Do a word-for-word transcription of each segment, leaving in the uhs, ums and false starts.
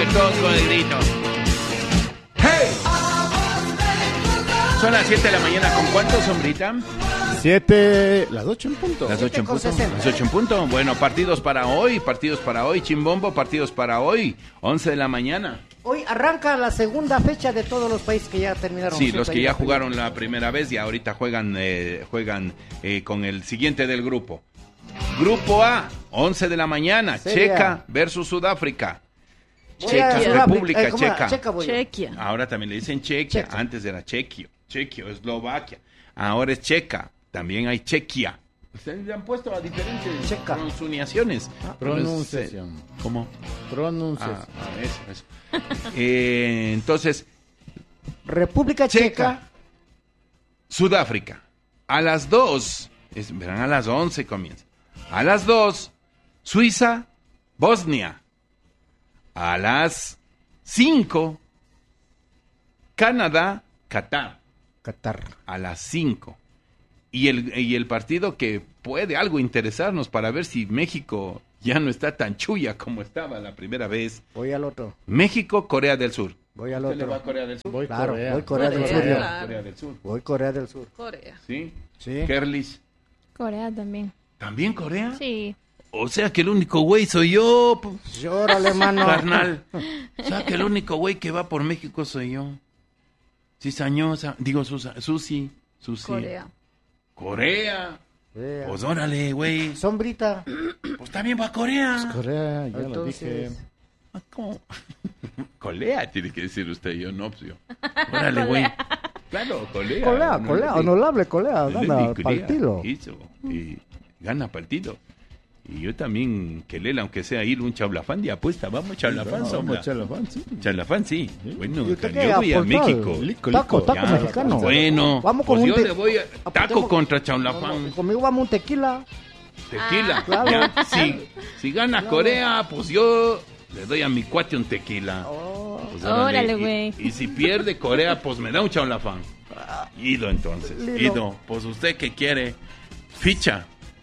Canten todos con el grito. ¡Hey! Son las siete de la mañana. ¿Con cuánto, Sombrita? siete, las ocho en punto. Las ocho en punto. Las ocho en punto. Bueno, partidos para hoy, partidos para hoy, Chimbombo, partidos para hoy, once de la mañana. Hoy arranca la segunda fecha de todos los países que ya terminaron. Sí, los que ya jugaron la primera vez y ahorita juegan eh, juegan eh, con el siguiente del grupo. Grupo A, once de la mañana, Seria. Checa versus Sudáfrica. Voy Checa, a Sudáfrica. República Eh, ¿cómo era? Checa. Checa voy yo. Chequia. Ahora también le dicen Chequia, Checa. antes era Chequio, Chequio, Eslovaquia. Ahora es Checa, también hay Chequia. Ustedes le han puesto a diferentes Checa. pronunciaciones. Pronunciación. ¿Cómo? Pronunciación. Ah, ah, eso, eso. Eh, entonces, República Checa. Checa, Sudáfrica. A las dos, es, verán, a las once comienza. A las dos, Suiza, Bosnia. A las cinco, Canadá, Qatar. Qatar. A las cinco. Y el, y el partido que puede algo interesarnos para ver si México ya no está tan chulla como estaba la primera vez. Voy al otro. México, Corea del Sur. Voy al ¿Usted le otro. va a Corea del Sur? Voy Claro, Corea. voy Corea del Corea, Sur. yo. claro. Corea del Sur. Voy Corea del Sur. Corea. ¿Sí? Sí. Kerlis. Corea también. ¿También Corea? Sí. O sea que el único güey soy yo, po, Llórale, mano. carnal. O sea que el único güey que va por México soy yo. Cizañosa, digo Susa, Susi, Susi. Corea. Corea. Vea. Pues órale, güey. Sombrita. Pues también va a Corea. Corea, ya lo Entonces, dije. Ah, ¿cómo? Colea, tiene que decir usted, yo no, pues yo. Órale, güey. Claro, colea. Colea, No, colea, no, honorable colea, Él es gana mi para el cría, tiro. hizo, y gana partido. Y yo también, que Lela, aunque sea ir un chablafán de apuesta, vamos chablafán, Vamos, sombra. Chalafán, sí. Chablafán, sí. Bueno, ¿Y usted yo qué? voy a Apostar. México. Lico, Taco, lico. taco Ya, mexicano. Bueno, Vamos con pues un yo te- le voy a taco apostemos- contra No, chablafán. no, conmigo vamos un tequila. Tequila. claro. Ya, si, si gana Corea, pues yo le doy a mi cuate un tequila. Oh, Pues Órale, y- güey. Y, si pierde Corea, pues me da un chablafán. Ido entonces, Lilo. Ido. Pues usted que quiere, ficha.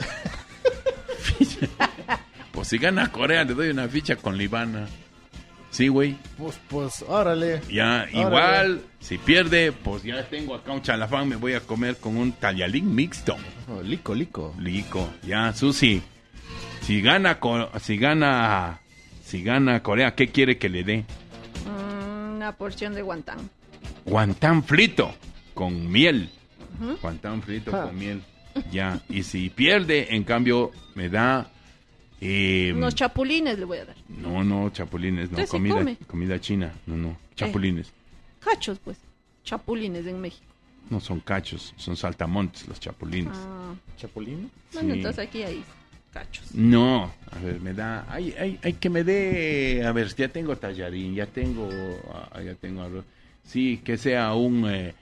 Ficha. Pues si gana Corea, le doy una ficha con Libana. Sí, güey. Pues, pues, órale. Ya, Órale. igual, si pierde, pues ya tengo acá un chalafán, me voy a comer con un tallalín mixto. Oh, lico, lico. Lico, ya, Susi. Si gana, Co- si gana, si gana Corea, ¿qué quiere que le dé? Mm, una porción de guantán. Guantán frito con miel. Guantán frito con miel. Ya, y si pierde, en cambio, me da... eh, Unos chapulines le voy a dar. no, no, chapulines, no, Usted sí comida, come. comida china, no, no, chapulines. Cachos, pues. Chapulines en México. No son cachos, son saltamontes los chapulines. Ah, ¿Chapulín? bueno, Sí. entonces aquí hay cachos. No, a ver, me da, hay, hay, hay que me dé, a ver, ya tengo tallarín, ya tengo, ah, ya tengo arroz. Sí, que sea un, eh,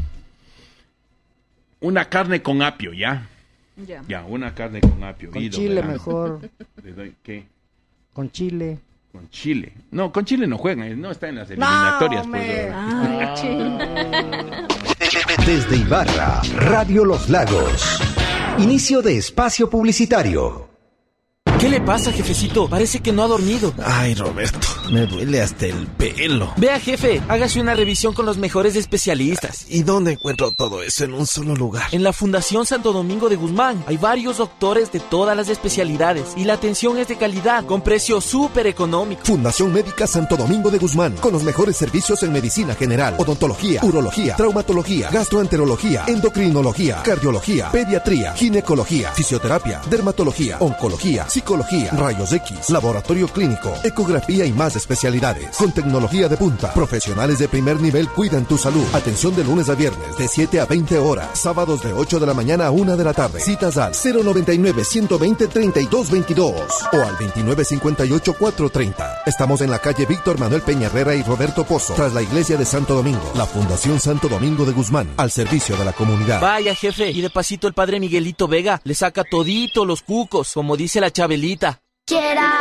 una carne con apio, ¿ya? Ya. Ya, una carne con apio. con Guido, chile ¿verdad? mejor. Le doy, ¿qué? Con chile. Con chile. No, con chile no juegan, eh, no está en las eliminatorias. No, pues, hombre. Ah, ching. Desde Ibarra, Radio Los Lagos. Inicio de espacio publicitario. ¿Qué le pasa, jefecito? Parece que no ha dormido. Ay, Roberto, me duele hasta el pelo. Vea, jefe, hágase una revisión con los mejores especialistas. ¿Y dónde encuentro todo eso en un solo lugar? En la Fundación Santo Domingo de Guzmán hay varios doctores de todas las especialidades y la atención es de calidad, con precio súper económico. Fundación Médica Santo Domingo de Guzmán, con los mejores servicios en medicina general, odontología, urología, traumatología, gastroenterología, endocrinología, cardiología, pediatría, ginecología, fisioterapia, dermatología, oncología, psicología, rayos X, laboratorio clínico, ecografía y más especialidades. Con tecnología de punta, profesionales de primer nivel cuidan tu salud. Atención de lunes a viernes de siete a veinte horas, sábados de ocho de la mañana a una de la tarde. Citas al cero noventa y nueve, ciento veinte, treinta y dos veintidós o al veintinueve cincuenta y ocho, cuatrocientos treinta. Estamos en la calle Víctor Manuel Peña Herrera y Roberto Pozo, tras la iglesia de Santo Domingo. La Fundación Santo Domingo de Guzmán, al servicio de la comunidad. Vaya, jefe, y de pasito el padre Miguelito Vega le saca todito los cucos, como dice la Chabelita. Quiera